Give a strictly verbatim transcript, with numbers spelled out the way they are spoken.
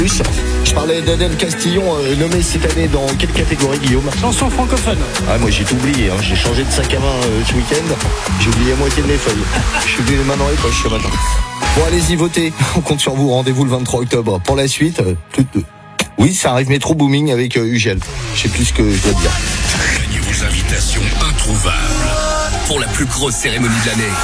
Je parlais d'Adèle Castillon, euh, nommée cette année dans quelle catégorie, Guillaume? Chanson francophone. Ah, moi j'ai tout oublié, hein. J'ai changé de sac à main euh, ce week-end. J'ai oublié la moitié de mes feuilles. Je suis venu les mains dans les poches ce matin. Bon, allez-y, votez. On compte sur vous. Rendez-vous le vingt-trois octobre. Pour la suite, euh, tout, euh, oui, ça arrive Métro Booming avec euh, Ugel. Je sais plus ce que je dois dire. Gagnez vos invitations introuvables pour la plus grosse cérémonie de l'année.